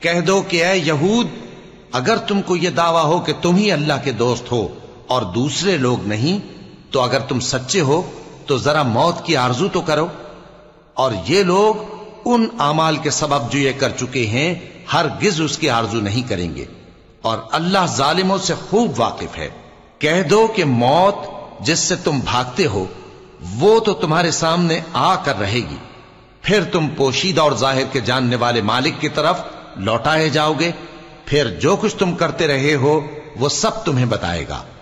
कह दो कि ऐ यहूद, अगर तुमको यह दावा हो कि तुम ही अल्लाह के दोस्त हो और दूसरे लोग नहीं, तो अगर तुम सच्चे हो तो जरा मौत की आरजू तो करो। और ये लोग उन आमाल के सबब जो ये कर चुके हैं हरगिज उसकी आरजू नहीं करेंगे, और अल्लाह जालिमों से खूब वाकिफ है। कह दो कि मौत जिससे तुम भागते हो वो तो तुम्हारे सामने आकर रहेगी, फिर तुम पोशीदा और जाहिर के जानने वाले मालिक की तरफ लौटाए जाओगे, फिर जो कुछ तुम करते रहे हो वो सब तुम्हें बताएगा।